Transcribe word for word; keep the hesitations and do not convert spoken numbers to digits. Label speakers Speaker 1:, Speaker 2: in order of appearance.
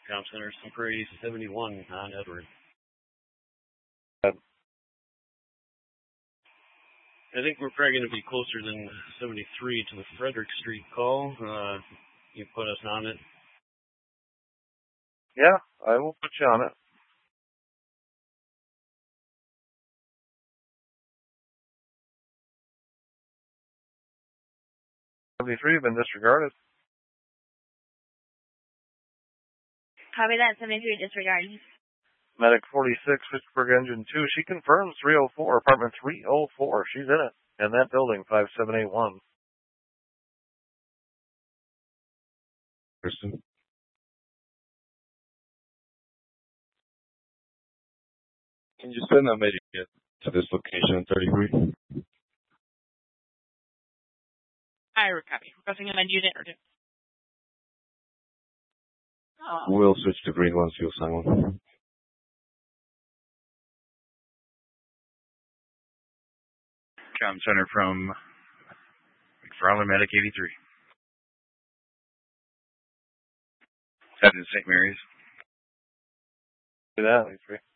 Speaker 1: Comm Center, Prairie seventy-one on Edward.
Speaker 2: Uh,
Speaker 1: I think we're probably going to be closer than seventy-three to the Frederick Street call. Uh, you put us on it.
Speaker 2: Yeah, I will put you on it. seventy-three, been disregarded.
Speaker 3: Copy that, seventy-three disregarded.
Speaker 2: Medic forty-six, Fitchburg Engine two. She confirms three oh four, apartment three oh four. She's in it. And that building, five seven eight one.
Speaker 4: Kristen. Can you send a medic to this location, thirty-three?
Speaker 5: Hi, copy. Requesting a med unit or two. Oh.
Speaker 4: We'll switch to green once you assign one.
Speaker 6: Comm Center from McFarland, Medic eighty-three. Heading to Saint Mary's.
Speaker 2: Do that, eighty-three.